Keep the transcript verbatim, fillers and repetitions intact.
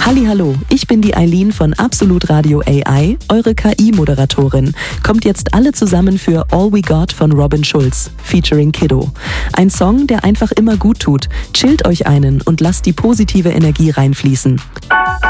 Hallihallo, ich bin die Eileen von Absolut Radio A I, eure K I-Moderatorin. Kommt jetzt alle zusammen für All We Got von Robin Schulz, featuring Kiddo. Ein Song, der einfach immer gut tut. Chillt euch einen und lasst die positive Energie reinfließen.